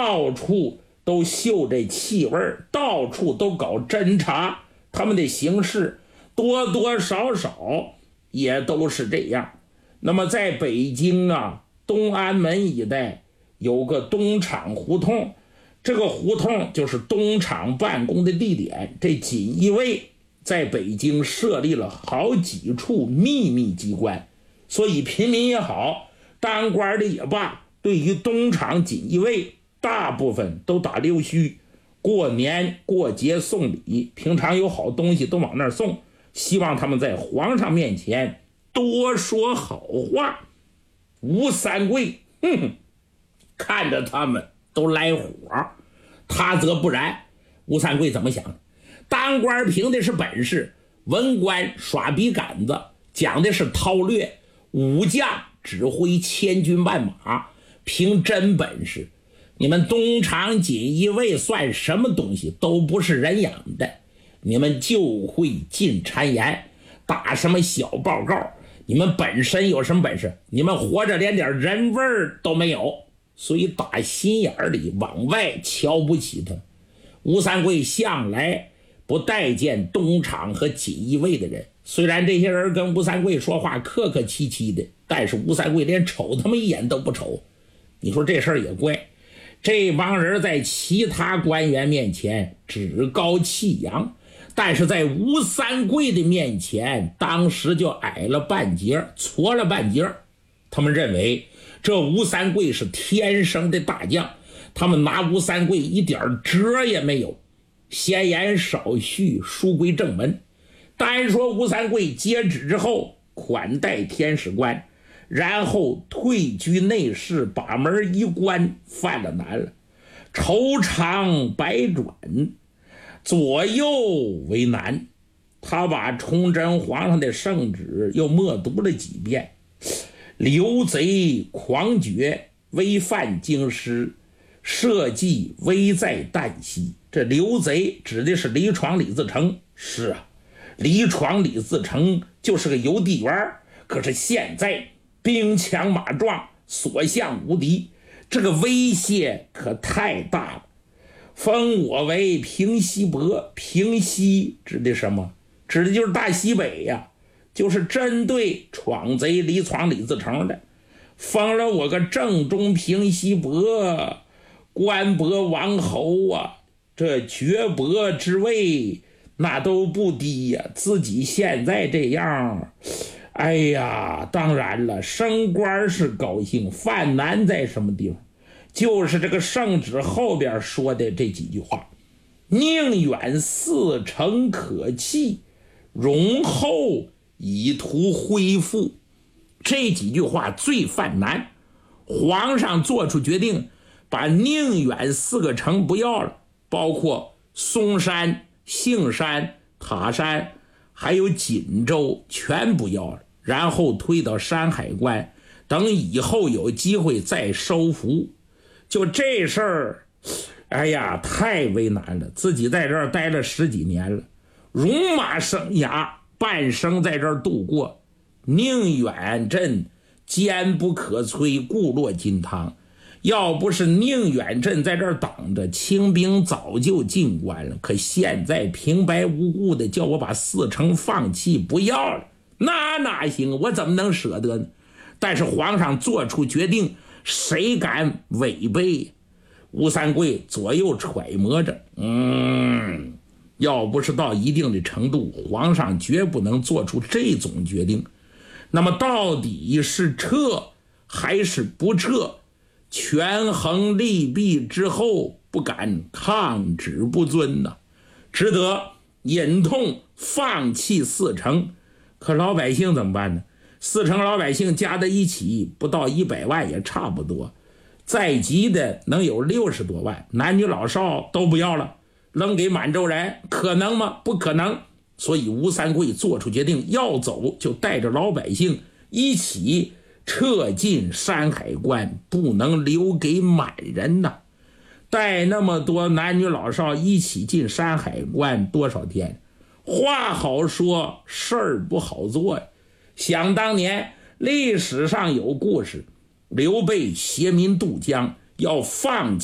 到处都嗅这气味，到处都搞侦查，他们的形势多多少少也都是这样。那么在北京啊，东安门一带有个东厂胡同，这个胡同就是东厂办公的地点。这锦衣卫在北京设立了好几处秘密机关，所以平民也好，当官的也罢，对于东厂锦衣卫大部分都打溜须，过年过节送礼，平常有好东西都往那儿送，希望他们在皇上面前多说好话。吴三桂看着他们都来火，他则不然。吴三桂怎么想？当官凭的是本事，文官耍笔杆子，讲的是韬略，武将指挥千军万马，凭真本事。你们东厂锦衣卫算什么东西，都不是人养的，你们就会进谗言，打什么小报告，你们本身有什么本事？你们活着连点人味儿都没有，所以打心眼里往外瞧不起他。吴三桂向来不待见东厂和锦衣卫的人，虽然这些人跟吴三桂说话客客气气的，但是吴三桂连瞅他们一眼都不瞅。你说这事儿也怪，这帮人在其他官员面前趾高气扬，但是在吴三桂的面前当时就矮了半截，矬了半截。他们认为这吴三桂是天生的大将，他们拿吴三桂一点辙也没有。闲言少叙，书归正文。单说吴三桂接旨之后款待天使官，然后退居内室，把门一关，犯了难了。愁肠百转，左右为难。他把崇祯皇上的圣旨又默读了几遍。刘贼狂绝，危犯京师，社稷危在旦夕。这刘贼指的是李闯李自成。是啊，李闯李自成就是个邮递员，可是现在兵强马壮，所向无敌，这个威胁可太大了。封我为平西伯，平西指的什么？指的就是大西北呀，就是针对闯贼李闯李自成的。封了我个正中平西伯，官伯王侯啊，这爵伯之位那都不低呀。自己现在这样，哎呀，当然了，升官是高兴，犯难在什么地方？就是这个圣旨后边说的这几句话：宁远四城可弃，容后以图恢复。这几句话最犯难。皇上做出决定，把宁远4个城不要了，包括嵩山、杏山、塔山还有锦州全不要了，然后推到山海关，等以后有机会再收服。就这事儿，哎呀，太为难了。自己在这儿待了10几年了，戎马生涯半生在这儿度过，宁远镇坚不可摧，固若金汤。要不是宁远镇在这儿挡着，清兵早就进关了。可现在平白无故的叫我把4城放弃不要了，那哪行？我怎么能舍得呢？但是皇上做出决定，谁敢违背？吴三桂左右揣摩着，要不是到一定的程度，皇上绝不能做出这种决定。那么到底是撤还是不撤？权衡利弊之后，不敢抗旨不遵呐，只得忍痛放弃4城。可老百姓怎么办呢？4城老百姓加在一起不到100万也差不多，在籍的能有60多万，男女老少都不要了，扔给满洲人，可能吗？不可能。所以吴三桂做出决定，要走就带着老百姓一起撤进山海关，不能留给满人呐。带那么多男女老少一起进山海关多少天？话好说，事儿不好做呀。想当年历史上有故事，刘备携民渡江，要放弃